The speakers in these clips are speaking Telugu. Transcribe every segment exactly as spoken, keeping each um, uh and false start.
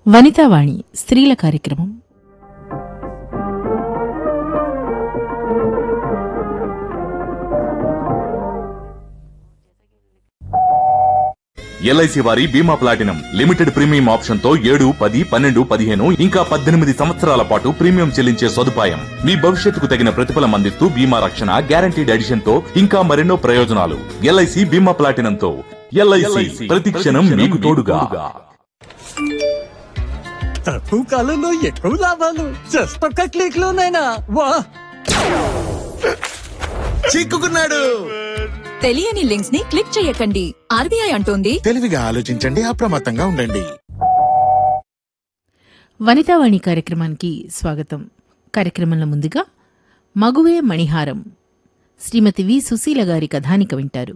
వనితావాణి స్త్రీల కార్యక్రమం. ఎల్ఐసి వారి బీమా ప్లాటినం లిమిటెడ్ ప్రీమియం ఆప్షన్ తో ఏడు పది పన్నెండు పదిహేను ఇంకా పద్దెనిమిది సంవత్సరాల పాటు ప్రీమియం చెల్లించే సదుపాయం. మీ భవిష్యత్తుకు తగిన ప్రతిఫలం అందిస్తూ బీమా రక్షణ, గ్యారంటీడ్ ఎడిషన్ తో ఇంకా మరెన్నో ప్రయోజనాలు. ఎల్ఐసి బీమా ప్లాటినం తో ఎల్ఐసి ప్రతి క్షణం మీకు తోడుగా. తక్కువ కాలంలో ఎక్కువ లాభాలు జస్ట్ ఒక్క క్లిక్ లోనైనా వా! చిక్కుకున్నాడు. తెలియని లింక్స్ ని క్లిక్ చేయకండి. ఆర్బీఐ అంటోంది తెలివిగా ఆలోచించండి, అప్రమత్తంగా ఉండండి. వనితావాణి కార్యక్రమానికి స్వాగతం. కార్యక్రమంలో ముందుగా మగువే మణిహారం శ్రీమతి వి సుశీల గారి కథానిక వింటారు.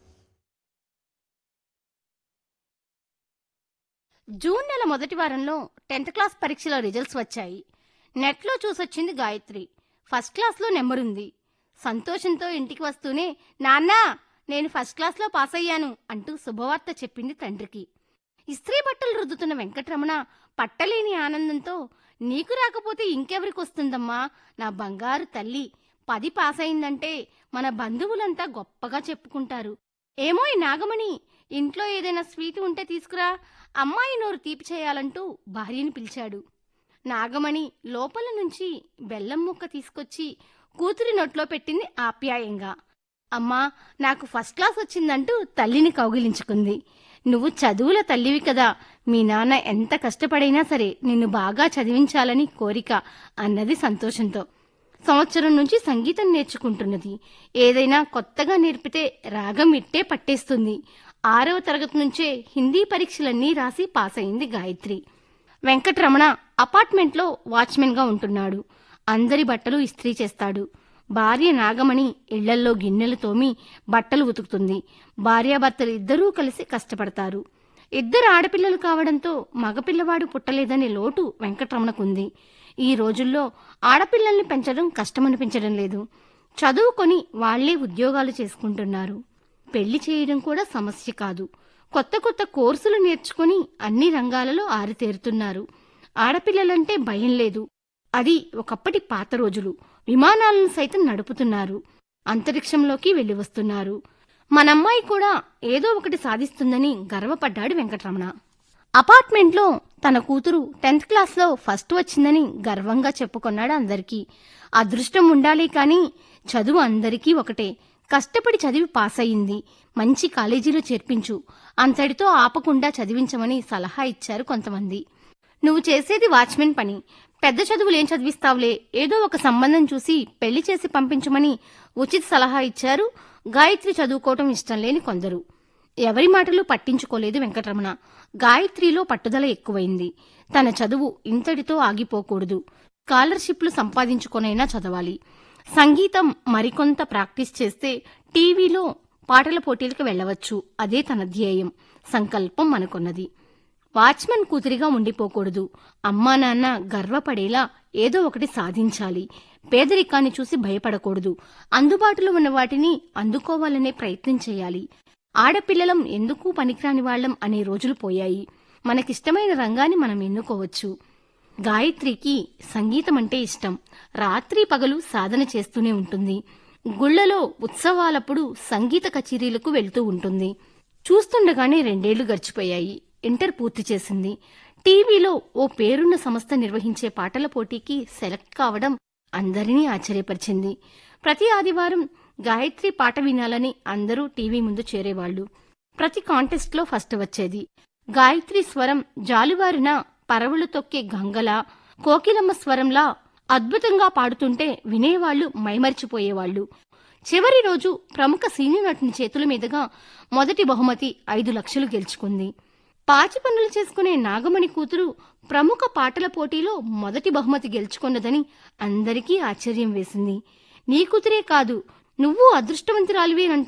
జూన్ నెల మొదటి వారంలో టెన్త్ క్లాస్ పరీక్షల రిజల్ట్స్ వచ్చాయి. నెట్లో చూసొచ్చింది గాయత్రి. ఫస్ట్ క్లాస్లో నెంబరుంది. సంతోషంతో ఇంటికి వస్తూనే, నాన్నా నేను ఫస్ట్ క్లాస్లో పాస్ అయ్యాను అంటూ శుభవార్త చెప్పింది తండ్రికి. ఇస్త్రీ బట్టలు రుద్దుతున్న వెంకటరమణ పట్టలేని ఆనందంతో, నీకు రాకపోతే ఇంకెవరికి వస్తుందమ్మా నా బంగారు తల్లి, పది పాస్ అయిందంటే మన బంధువులంతా గొప్పగా చెప్పుకుంటారు. ఏమో ఈ నాగమణి, ఇంట్లో ఏదైనా స్వీట్ ఉంటే తీసుకురా, అమ్మాయి నోరు తీపి చేయాలంటూ భార్యని పిలిచాడు. నాగమణి లోపల నుంచి బెల్లం ముక్క తీసుకొచ్చి కూతురి నోట్లో పెట్టింది ఆప్యాయంగా. అమ్మా నాకు ఫస్ట్ క్లాస్ వచ్చిందంటూ తల్లిని కౌగిలించుకుంది. నువ్వు చదువుల తల్లివి కదా, మీ నాన్న ఎంత కష్టపడైనా సరే నిన్ను బాగా చదివించాలని కోరిక అన్నది సంతోషంతో. సంవత్సరం నుంచి సంగీతం నేర్చుకుంటున్నది. ఏదైనా కొత్తగా నేర్పితే రాగం ఇట్టే పట్టేస్తుంది. ఆరవ తరగతి నుంచే హిందీ పరీక్షలన్నీ రాసి పాస్ అయింది గాయత్రి. వెంకటరమణ అపార్ట్మెంట్లో వాచ్మెన్గా ఉంటున్నాడు. అందరి బట్టలు ఇస్త్రీ చేస్తాడు. భార్య నాగమణి ఇళ్లల్లో గిన్నెలు తోమి బట్టలు ఉతుకుతుంది. భార్యాభర్తలు ఇద్దరూ కలిసి కష్టపడతారు. ఇద్దరు ఆడపిల్లలు కావడంతో మగపిల్లవాడు పుట్టలేదనే లోటు వెంకటరమణకుంది. ఈ రోజుల్లో ఆడపిల్లల్ని పెంచడం కష్టమనిపించడం లేదు. చదువుకొని వాళ్లే ఉద్యోగాలు చేసుకుంటున్నారు. పెళ్లి చేయడం కూడా సమస్య కాదు. కొత్త కొత్త కోర్సులు నేర్చుకుని అన్ని రంగాలలో ఆరితేరుతున్నారు. ఆడపిల్లలంటే భయం లేదు. అది ఒకప్పటి పాత రోజులు. విమానాలను సైతం నడుపుతున్నారు. అంతరిక్షంలోకి వెళ్లి వస్తున్నారు. మనమ్మాయి కూడా ఏదో ఒకటి సాధిస్తుందని గర్వపడ్డాడు వెంకటరమణ. అపార్ట్మెంట్లో తన కూతురు టెన్త్ క్లాస్లో ఫస్ట్ వచ్చిందని గర్వంగా చెప్పుకున్నాడు అందరికీ. అదృష్టం ఉండాలి కానీ చదువు అందరికీ ఒకటే. కష్టపడి చదివి పాస్ అయింది, మంచి కాలేజీలో చేర్పించు, అంతటితో ఆపకుండా చదివించమని సలహా ఇచ్చారు కొంతమంది. నువ్వు చేసేది వాచ్మెన్ పని, పెద్ద చదువులేం చదివిస్తావులే, ఏదో ఒక సంబంధం చూసి పెళ్లి చేసి పంపించమని ఉచిత సలహా ఇచ్చారు. గాయత్రి చదువుకోవటం ఇష్టం లేని కొందరు. ఎవరి మాటలు పట్టించుకోలేదు వెంకటరమణ. గాయత్రిలో పట్టుదల ఎక్కువైంది. తన చదువు ఇంతటితో ఆగిపోకూడదు. స్కాలర్షిప్లు సంపాదించుకొనైనా చదవాలి. సంగీతం మరికొంత ప్రాక్టీస్ చేస్తే టీవీలో పాటల పోటీలకు వెళ్లవచ్చు. అదే తన ధ్యేయం, సంకల్పం మనకున్నది. వాచ్మెన్ కూతురిగా ఉండిపోకూడదు. అమ్మా నాన్న గర్వపడేలా ఏదో ఒకటి సాధించాలి. పేదరికాన్ని చూసి భయపడకూడదు. అందుబాటులో ఉన్న వాటిని అందుకోవాలనే ప్రయత్నం చేయాలి. ఆడపిల్లలం ఎందుకు పనికిరాని వాళ్లం అనే రోజులు పోయాయి. మనకిష్టమైన రంగాన్ని మనం ఎన్నుకోవచ్చు. గాయత్రికి సంగీతం అంటే ఇష్టం. రాత్రి పగలు సాధన చేస్తూనే ఉంటుంది. గుళ్లలో ఉత్సవాలప్పుడు సంగీత కచేరీలకు వెళ్తూ ఉంటుంది. చూస్తుండగానే రెండేళ్లు గడిచిపోయాయి. ఇంటర్ పూర్తి చేసింది. టీవీలో ఓ పేరున్న సంస్థ నిర్వహించే పాటల పోటీకి సెలెక్ట్ కావడం అందరినీ ఆశ్చర్యపరిచింది. ప్రతి ఆదివారం గాయత్రి పాట వినాలని అందరూ టీవీ ముందు చేరేవాళ్లు. ప్రతి కాంటెస్ట్లో ఫస్ట్ వచ్చేది. గాయత్రి స్వరం జాలువారిన పరవళ్లు తొక్కే గంగలా, కోకిలమ్మ స్వరంలా అద్భుతంగా పాడుతుంటే వినేవాళ్లు మైమరిచిపోయేవాళ్లు. చివరి రోజు ప్రముఖ సీనియర్ నటుని చేతుల మీదుగా మొదటి బహుమతి ఐదు లక్షలు గెలుచుకుంది. పాచి పనులు చేసుకునే నాగమణి కూతురు ప్రముఖ పాటల పోటీలో మొదటి బహుమతి గెలుచుకున్నదని అందరికీ ఆశ్చర్యం వేసింది. నీ కూతురే కాదు, నువ్వు అదృష్టవంతురాలివేనంటూ